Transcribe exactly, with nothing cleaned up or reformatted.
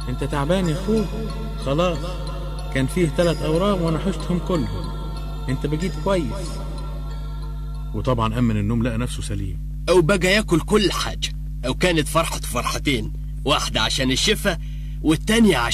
انت تعبان يا اخوي؟ خلاص، كان فيه ثلاث اورام وانا حشتهم كلهم. انت بقيت كويس. وطبعا امن النوم لقى نفسه سليم، او بقى ياكل كل حاجة. او كانت فرحة فرحتين، واحدة عشان الشفا والتانية